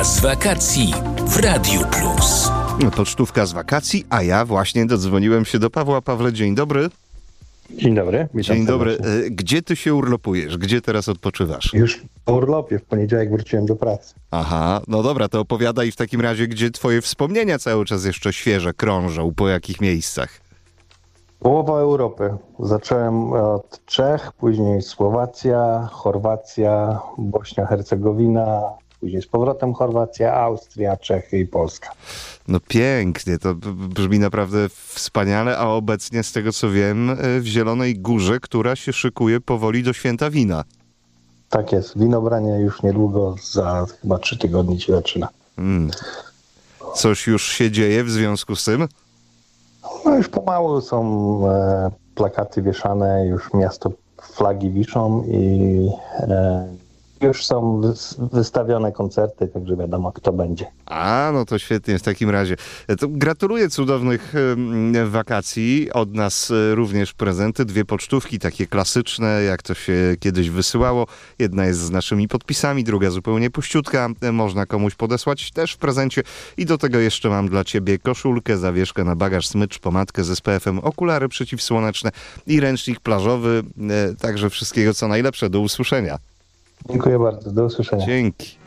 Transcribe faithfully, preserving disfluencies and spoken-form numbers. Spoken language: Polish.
Z wakacji w Radiu Plus. Pocztówka z wakacji, a ja właśnie dodzwoniłem się do Pawła. Pawle, dzień dobry. Dzień dobry. Witam Dzień dobry. serdecznie. Gdzie ty się urlopujesz? Gdzie teraz odpoczywasz? Już po urlopie, w poniedziałek wróciłem do pracy. Aha, no dobra, to opowiadaj w takim razie, gdzie twoje wspomnienia cały czas jeszcze świeże krążą, po jakich miejscach? Połowa Europy. Zacząłem od Czech, później Słowacja, Chorwacja, Bośnia-Hercegowina, później z powrotem Chorwacja, Austria, Czechy i Polska. No pięknie, to b- brzmi naprawdę wspaniale, a obecnie z tego co wiem w Zielonej Górze, która się szykuje powoli do Święta Wina. Tak jest. Winobranie już niedługo, za chyba trzy tygodnie się zaczyna. Mm. Coś już się dzieje w związku z tym? No już pomału są e, plakaty wieszane, już miasto flagi wiszą i e, już są wys- wystawione koncerty, także wiadomo kto będzie. A, no to świetnie w takim razie. To gratuluję cudownych em, wakacji. Od nas e, również prezenty, dwie pocztówki, takie klasyczne, jak to się kiedyś wysyłało. Jedna jest z naszymi podpisami, druga zupełnie puściutka. E, Można komuś podesłać też w prezencie. I do tego jeszcze mam dla ciebie koszulkę, zawieszkę na bagaż, smycz, pomadkę z S P F-em, okulary przeciwsłoneczne i ręcznik plażowy. E, Także wszystkiego co najlepsze. Do usłyszenia. Dziękuję bardzo. Do usłyszenia. Dzięki.